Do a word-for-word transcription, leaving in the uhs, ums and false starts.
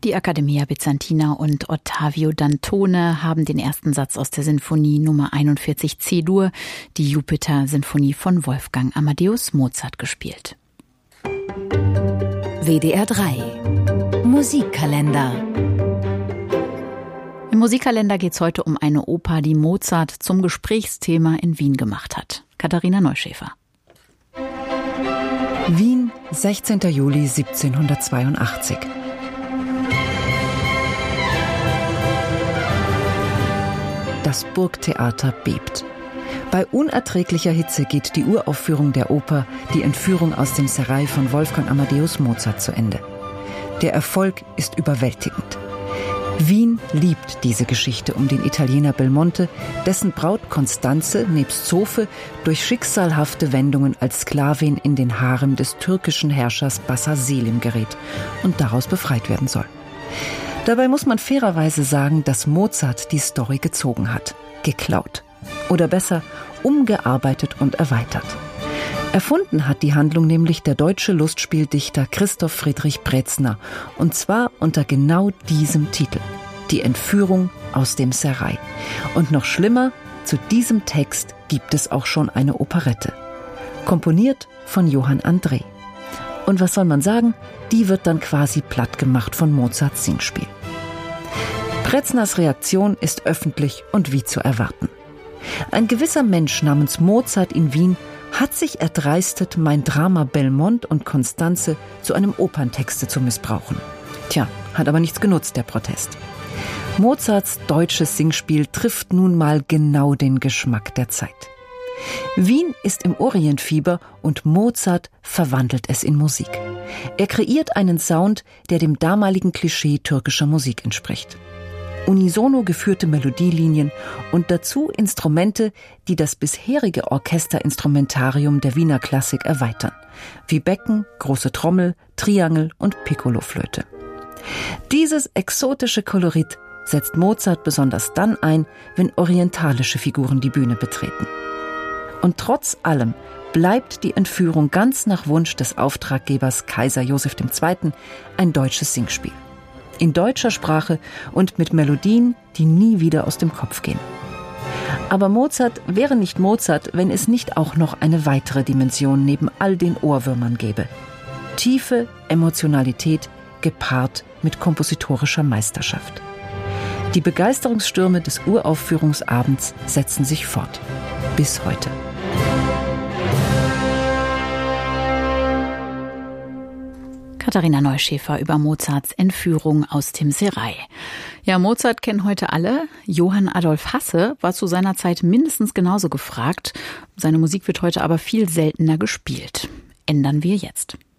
Die Accademia Byzantina und Ottavio Dantone haben den ersten Satz aus der Sinfonie Nummer einundvierzig C-Dur, die Jupiter-Sinfonie von Wolfgang Amadeus Mozart, gespielt. W D R drei Musikkalender. Im Musikkalender geht es heute um eine Oper, die Mozart zum Gesprächsthema in Wien gemacht hat. Katharina Neuschäfer. Wien, sechzehnter Juli siebzehnhundertzweiundachtzig. Das Burgtheater bebt. Bei unerträglicher Hitze geht die Uraufführung der Oper Die Entführung aus dem Serail von Wolfgang Amadeus Mozart zu Ende. Der Erfolg ist überwältigend. Wien liebt diese Geschichte um den Italiener Belmonte, dessen Braut Constanze nebst Zofe durch schicksalhafte Wendungen als Sklavin in den Harem des türkischen Herrschers Bassa Selim gerät und daraus befreit werden soll. Dabei muss man fairerweise sagen, dass Mozart die Story gezogen hat, geklaut. Oder besser, umgearbeitet und erweitert. Erfunden hat die Handlung nämlich der deutsche Lustspieldichter Christoph Friedrich Brezner, und zwar unter genau diesem Titel: Die Entführung aus dem Serail. Und noch schlimmer, zu diesem Text gibt es auch schon eine Operette. Komponiert von Johann André. Und was soll man sagen? Die wird dann quasi platt gemacht von Mozarts Singspiel. Brezners Reaktion ist öffentlich und wie zu erwarten. Ein gewisser Mensch namens Mozart in Wien hat sich erdreistet, mein Drama Belmont und Constanze zu einem Operntexte zu missbrauchen. Tja, hat aber nichts genutzt, der Protest. Mozarts deutsches Singspiel trifft nun mal genau den Geschmack der Zeit. Wien ist im Orientfieber und Mozart verwandelt es in Musik. Er kreiert einen Sound, der dem damaligen Klischee türkischer Musik entspricht. Unisono geführte Melodielinien und dazu Instrumente, die das bisherige Orchesterinstrumentarium der Wiener Klassik erweitern, wie Becken, große Trommel, Triangel und Piccoloflöte. Dieses exotische Kolorit setzt Mozart besonders dann ein, wenn orientalische Figuren die Bühne betreten. Und trotz allem bleibt die Entführung ganz nach Wunsch des Auftraggebers Kaiser Joseph der Zweite. ein deutsches Singspiel. In deutscher Sprache und mit Melodien, die nie wieder aus dem Kopf gehen. Aber Mozart wäre nicht Mozart, wenn es nicht auch noch eine weitere Dimension neben all den Ohrwürmern gäbe. Tiefe Emotionalität gepaart mit kompositorischer Meisterschaft. Die Begeisterungsstürme des Uraufführungsabends setzen sich fort. Bis heute. Katharina Neuschäfer über Mozarts Entführung aus dem Serail. Ja, Mozart kennen heute alle. Johann Adolf Hasse war zu seiner Zeit mindestens genauso gefragt. Seine Musik wird heute aber viel seltener gespielt. Ändern wir jetzt.